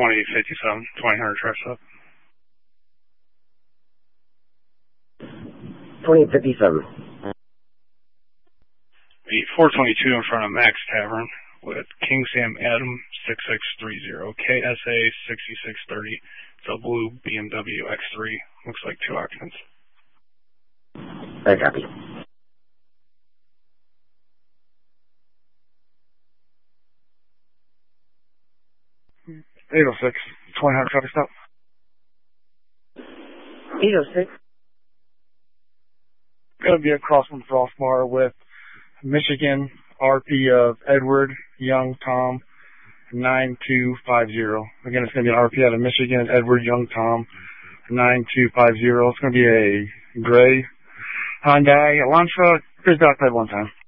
2057, 2000 truck stop. 2057. 422 in front of Max Tavern with King Sam Adam 6630, KSA 6630. It's a blue BMW X3. Looks like 2 occupants. I copy. 806, 2000 traffic stop. 806. Gonna be across from Frostmar with Michigan RP of Edward Young Tom 9250. Again, it's gonna be an RP out of Michigan, Edward Young Tom 9250. It's gonna be a gray Hyundai Elantra. Cruise outside one time.